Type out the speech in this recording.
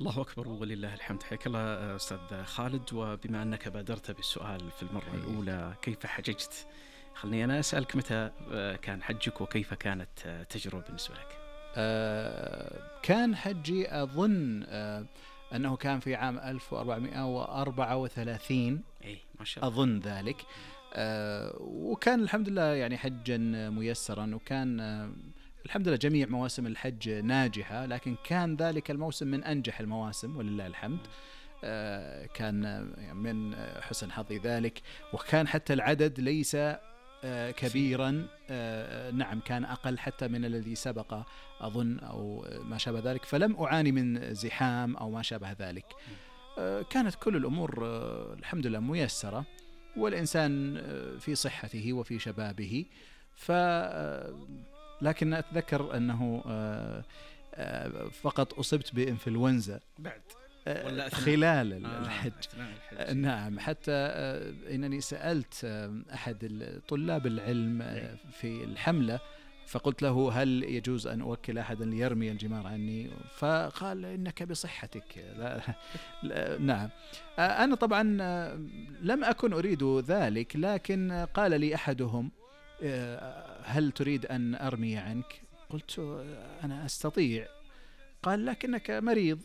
الله أكبر ولله الحمد. حياك الله أستاذ خالد. وبما أنك بادرت بالسؤال في المرة الأولى كيف حججت، خلني أنا أسألك متى كان حجك وكيف كانت تجربة بالنسبة لك؟ كان حجي أظن أنه كان في عام 1434. إيه ما شاء الله. أظن ذلك. وكان الحمد لله يعني حجا ميسرا، وكان الحمد لله جميع مواسم الحج ناجحة، لكن كان ذلك الموسم من أنجح المواسم ولله الحمد. كان من حسن حظي ذلك، وكان حتى العدد ليس كبيرا. نعم كان أقل حتى من الذي سبق أظن أو ما شابه ذلك، فلم أعاني من زحام أو ما شابه ذلك. كانت كل الأمور الحمد لله ميسرة، والإنسان في صحته وفي شبابه. لكن أتذكر أنه فقط أصبت بإنفلونزا بعد خلال الحج. نعم، حتى إنني سألت أحد طلاب العلم في الحملة فقلت له هل يجوز أن أوكل أحدا ليرمي الجمار عني، فقال إنك بصحتك. لا نعم. أنا طبعا لم أكن أريد ذلك، لكن قال لي أحدهم هل تريد أن أرمي عنك؟ قلت أنا أستطيع. قال لكنك مريض.